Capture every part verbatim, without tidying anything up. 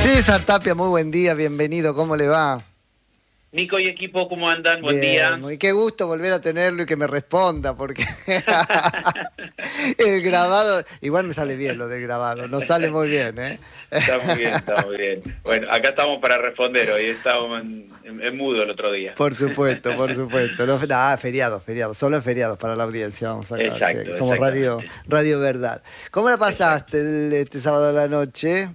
César Tapia, muy buen día, bienvenido, ¿cómo le va? Nico y equipo, ¿cómo andan? Buen Bien, día. Muy qué gusto volver a tenerlo y que me responda, porque el grabado, igual me sale bien lo del grabado, nos sale muy bien, ¿eh? Está muy bien, está muy bien. Bueno, acá estamos para responder, hoy estábamos en, en, en mudo el otro día. Por supuesto, por supuesto. No, nah, feriados, feriados, solo feriados para la audiencia, vamos acá. Exacto, que somos radio, Radio Verdad. ¿Cómo la pasaste el, este sábado a la noche?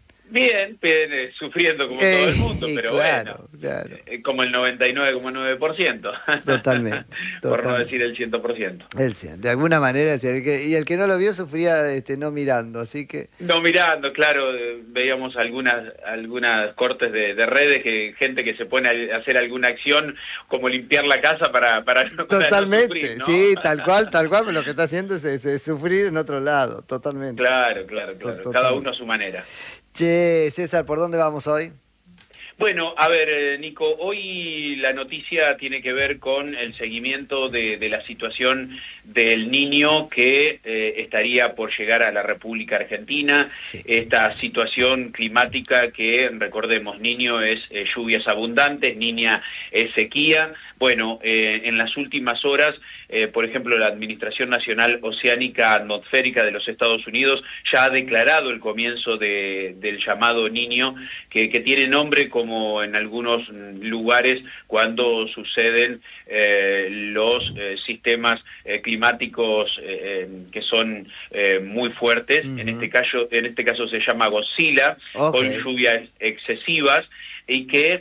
Bien, bien, eh, sufriendo como Eh, todo el mundo, pero claro, bueno, claro. eh, como el noventa y nueve coma nueve por ciento. Totalmente, Por no totalmente. decir el cien por ciento. Él sí, de alguna manera, el que- y el que no lo vio sufría este, no mirando, así que... No mirando, claro, eh, veíamos algunas algunas cortes de, de redes, que gente que se pone a hacer alguna acción, como limpiar la casa para, para, no, para no Totalmente, sufrir, ¿no? sí, tal cual, tal cual, pero lo que está haciendo es, es- es sufrir en otro lado, totalmente. Claro, claro, claro, Total. cada uno a su manera. Che, César, ¿por dónde vamos hoy? Bueno, a ver, eh, Nico, hoy la noticia tiene que ver con el seguimiento de, de la situación del Niño que eh, estaría por llegar a la República Argentina. Sí. Esta situación climática que, recordemos, Niño es eh, lluvias abundantes, Niña es sequía. Bueno, eh, en las últimas horas, eh, por ejemplo, la Administración Nacional Oceánica Atmosférica de los Estados Unidos ya ha declarado el comienzo de, del llamado Niño, que, que tiene nombre como en algunos lugares cuando suceden eh, los eh, sistemas eh, climáticos eh, que son eh, muy fuertes. Uh-huh. En este caso, en este caso se llama Godzilla, okay, con lluvias excesivas, y que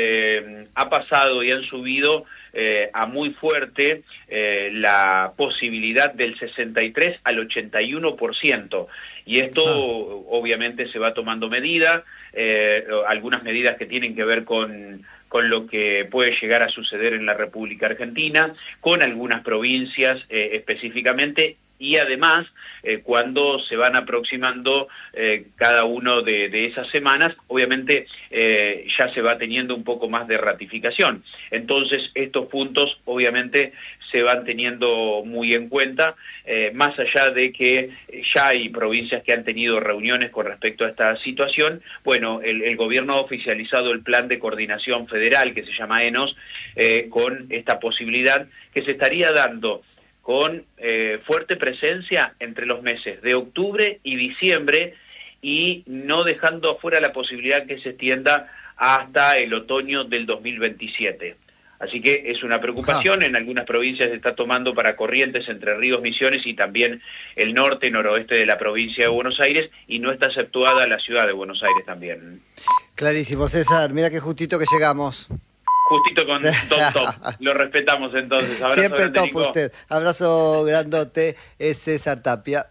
eh, ha pasado y han subido eh, a muy fuerte eh, la posibilidad del sesenta y tres al ochenta y uno por ciento. Y esto uh-huh. obviamente se va tomando medida, eh, algunas medidas que tienen que ver con, con lo que puede llegar a suceder en la República Argentina, con algunas provincias eh, específicamente. Y además, eh, cuando se van aproximando eh, cada uno de, de esas semanas, obviamente eh, ya se va teniendo un poco más de ratificación. Entonces, estos puntos obviamente se van teniendo muy en cuenta, eh, más allá de que ya hay provincias que han tenido reuniones con respecto a esta situación. Bueno, el, el gobierno ha oficializado el plan de coordinación federal, que se llama ENOS, eh, con esta posibilidad que se estaría dando con eh, fuerte presencia entre los meses de octubre y diciembre, y no dejando afuera la posibilidad que se extienda hasta el otoño del dos mil veintisiete. Así que es una preocupación, ah. en algunas provincias se está tomando para Corrientes, Entre Ríos, Misiones y también el norte, noroeste de la provincia de Buenos Aires, y no está exceptuada la ciudad de Buenos Aires también. Clarísimo, César, mira qué justito que llegamos. Justito con Top Top. Lo respetamos entonces. Abrazo. Siempre grande, top Nico. Usted. Abrazo grandote. Es César Tapia.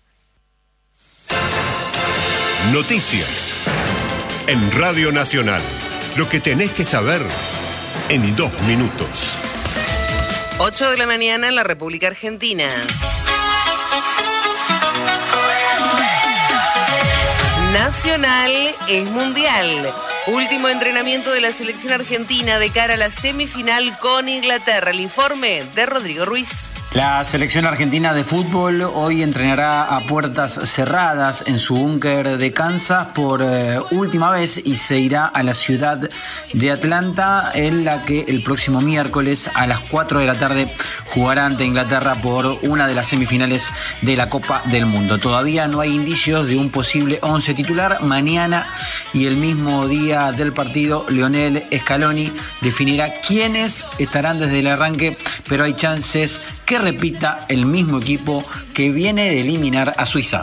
Noticias en Radio Nacional. Lo que tenés que saber en dos minutos. ocho de la mañana en la República Argentina. Nacional es mundial. Último entrenamiento de la selección argentina de cara a la semifinal con Inglaterra. El informe de Rodrigo Ruiz. La selección argentina de fútbol hoy entrenará a puertas cerradas en su búnker de Kansas por eh, última vez y se irá a la ciudad de Atlanta, en la que el próximo miércoles a las cuatro de la tarde jugará ante Inglaterra por una de las semifinales de la Copa del Mundo. Todavía no hay indicios de un posible once titular. Mañana y el mismo día del partido, Lionel Scaloni definirá quiénes estarán desde el arranque, pero hay chances que repita el mismo equipo que viene de eliminar a Suiza.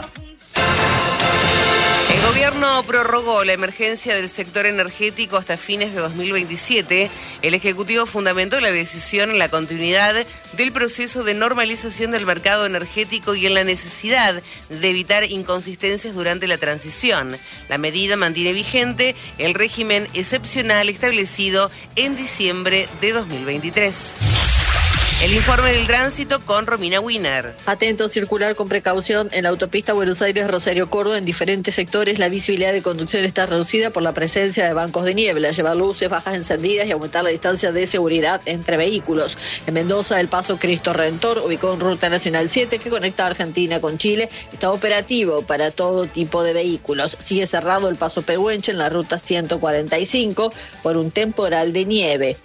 El gobierno prorrogó la emergencia del sector energético hasta fines de dos mil veintisiete. El Ejecutivo fundamentó la decisión en la continuidad del proceso de normalización del mercado energético y en la necesidad de evitar inconsistencias durante la transición. La medida mantiene vigente el régimen excepcional establecido en diciembre de dos mil veintitrés. El informe del tránsito con Romina Wiener. Atento, circular con precaución en la autopista Buenos Aires-Rosario Córdoba. En diferentes sectores la visibilidad de conducción está reducida por la presencia de bancos de niebla. Llevar luces bajas encendidas y aumentar la distancia de seguridad entre vehículos. En Mendoza, el paso Cristo Redentor, ubicado en Ruta Nacional siete, que conecta a Argentina con Chile, está operativo para todo tipo de vehículos. Sigue cerrado el paso Pehuenche en la Ruta ciento cuarenta y cinco por un temporal de nieve.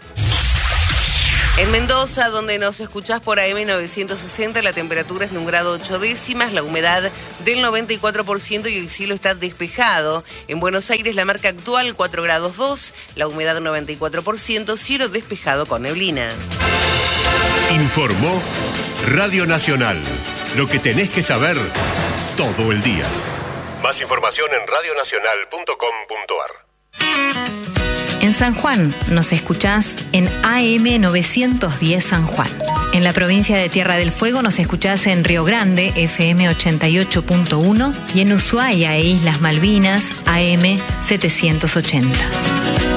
En Mendoza, donde nos escuchás por A M novecientos sesenta, la temperatura es de un grado ocho décimas, la humedad del noventa y cuatro por ciento y el cielo está despejado. En Buenos Aires, la marca actual cuatro grados dos, la humedad noventa y cuatro por ciento, cielo despejado con neblina. Informó Radio Nacional. Lo que tenés que saber todo el día. Más información en radio nacional punto com punto a r. En San Juan nos escuchás en A M novecientos diez San Juan. En la provincia de Tierra del Fuego nos escuchás en Río Grande, F M ochenta y ocho punto uno, y en Ushuaia e Islas Malvinas, A M setecientos ochenta.